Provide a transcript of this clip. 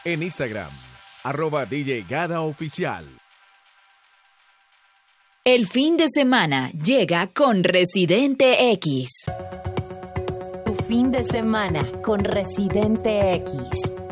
En Instagram, @DJ Gada Oficial. El fin de semana llega con Residente X. Tu fin de semana con Residente X.